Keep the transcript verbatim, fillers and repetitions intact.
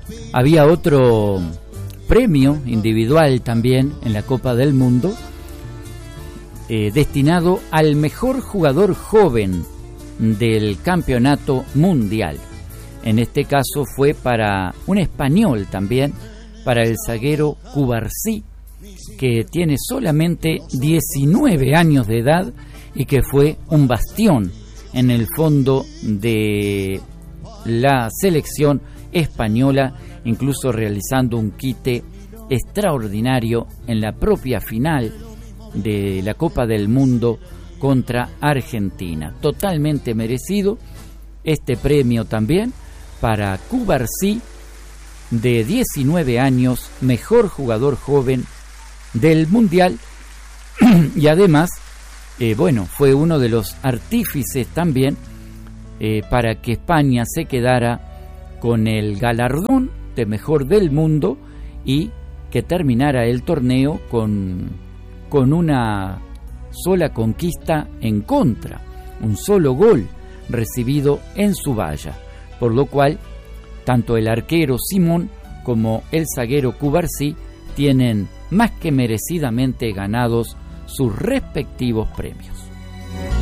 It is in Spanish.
había otro premio individual también en la Copa del Mundo, eh, destinado al mejor jugador joven del campeonato mundial. En este caso fue para un español también, para el zaguero Cubarsí, que tiene solamente diecinueve años de edad y que fue un bastión en el fondo de la selección española, incluso realizando un quite extraordinario en la propia final de la Copa del Mundo contra Argentina. Totalmente merecido este premio también para Cubarsí, de diecinueve años, mejor jugador joven del Mundial, y además, eh, bueno, fue uno de los artífices también eh, para que España se quedara con el galardón de mejor del mundo y que terminara el torneo con, con una sola conquista en contra, un solo gol recibido en su valla, por lo cual tanto el arquero Simón como el zaguero Cubarsí tienen más que merecidamente ganados sus respectivos premios.